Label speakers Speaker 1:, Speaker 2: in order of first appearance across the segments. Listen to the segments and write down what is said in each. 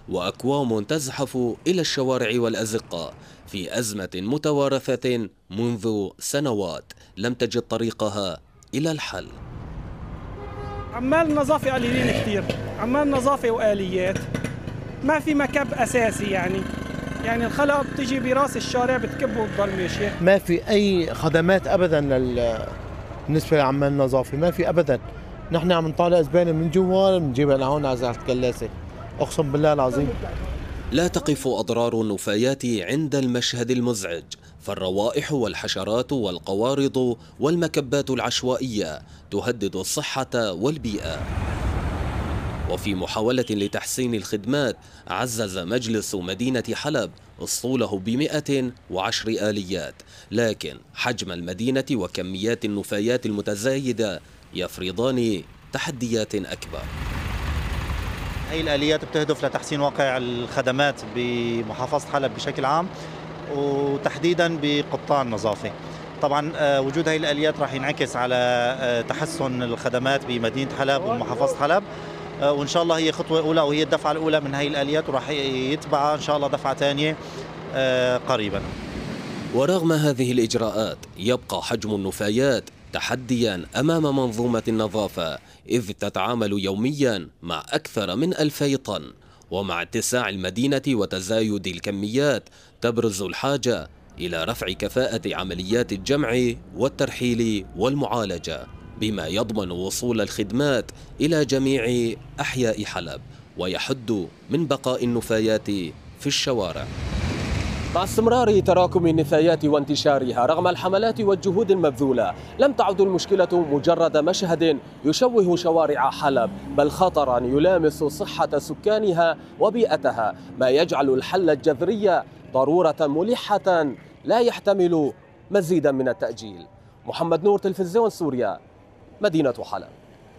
Speaker 1: وأكوام تزحف إلى الشوارع والأزقة في أزمة متوارثة منذ سنوات لم تجد طريقها إلى الحل.
Speaker 2: عمال النظافة قليلين كثير، عمال نظافة وآليات، ما في مكب أساسي يعني الخلق بتجي براس الشارع بتكب وبتضل ماشية.
Speaker 3: ما في أي خدمات أبدا بالنسبة لعمال النظافة، ما في أبدا. نحن عم نطالع زبالة من جوا بنجيبها لهون على زاحة كلاسة، أقسم بالله العظيم.
Speaker 1: لا تقف أضرار النفايات عند المشهد المزعج، فالروائح والحشرات والقوارض والمكبات العشوائية تهدد الصحة والبيئة. وفي محاولة لتحسين الخدمات عزز مجلس مدينة حلب أسطوله ب110 آليات، لكن حجم المدينة وكميات النفايات المتزايدة يفرضان تحديات أكبر.
Speaker 4: هي الآليات بتهدف لتحسين واقع الخدمات بمحافظة حلب بشكل عام، وتحديدا بقطاع النظافة. طبعا وجود هي الآليات راح ينعكس على تحسن الخدمات بمدينة حلب ومحافظة حلب، وإن شاء الله هي خطوة أولى وهي الدفعة الأولى من هي الآليات، وراح يتبعها إن شاء الله دفعة ثانية قريبا.
Speaker 1: ورغم هذه الإجراءات يبقى حجم النفايات تحديا أمام منظومة النظافة، إذ تتعامل يوميا مع أكثر من 2000 طن، ومع اتساع المدينة وتزايد الكميات تبرز الحاجة إلى رفع كفاءة عمليات الجمع والترحيل والمعالجة، بما يضمن وصول الخدمات إلى جميع أحياء حلب ويحد من بقاء النفايات في الشوارع.
Speaker 5: مع استمرار تراكم النفايات وانتشارها رغم الحملات والجهود المبذولة، لم تعد المشكلة مجرد مشهد يشوه شوارع حلب، بل خطرا يلامس صحة سكانها وبيئتها، ما يجعل الحل الجذري ضرورة ملحة لا يحتمل مزيدا من التأجيل. محمد نور، تلفزيون سوريا، مدينة حلب.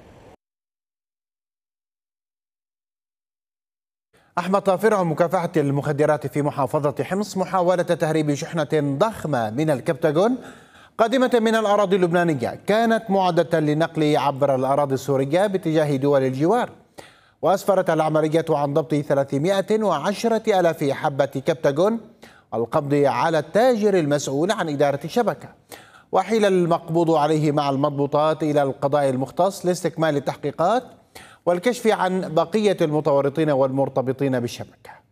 Speaker 6: أحمد فرع مكافحة المخدرات في محافظة حمص محاولة تهريب شحنة ضخمة من الكبتاغون قادمة من الأراضي اللبنانية كانت معدة للنقل عبر الأراضي السورية باتجاه دول الجوار، وأسفرت العملية عن ضبط 310,000 حبة كبتاغون والقبض على التاجر المسؤول عن إدارة الشبكة، وحيل المقبوض عليه مع المضبوطات إلى القضاء المختص لاستكمال التحقيقات والكشف عن بقية المتورطين والمرتبطين بالشبكة.